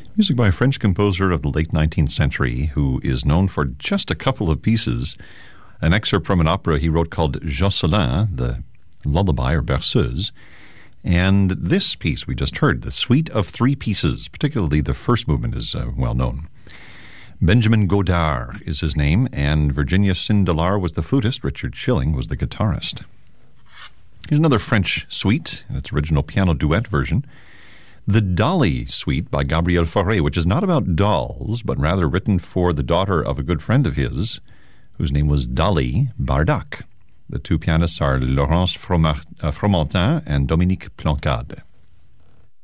Music by a French composer of the late 19th century who is known for just a couple of pieces. An excerpt from an opera he wrote called Jocelyn, the lullaby or berceuse, and this piece we just heard, the Suite of Three Pieces, particularly the first movement is well known. Benjamin Godard is his name, and Virginia Sindelar was the flutist, Richard Schilling was the guitarist. Here's another French suite in its original piano duet version, the Dolly Suite by Gabriel Fauré, which is not about dolls, but rather written for the daughter of a good friend of his, whose name was Dolly Bardac. The two pianists are Laurence Fromentin and Dominique Plancade.